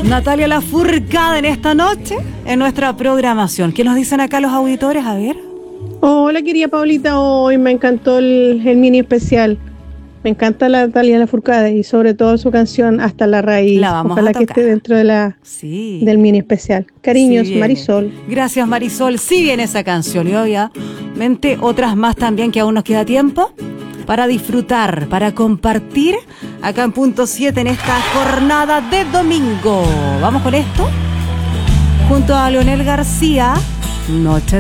Natalia Lafourcade en esta noche en nuestra programación. ¿Qué nos dicen acá los auditores? A ver. Hola, querida Paulita. Hoy me encantó el mini especial. Me encanta la Natalia Lafourcade y sobre todo su canción Hasta la Raíz. La vamos Ojalá a que tocar. esté dentro de del mini especial. Cariños, Sí, Marisol. Gracias, Marisol. Sí viene esa canción y obviamente otras más también que aún nos queda tiempo para disfrutar, para compartir acá en Punto 7 en esta jornada de domingo. Vamos con esto. Junto a Leonel García, Noche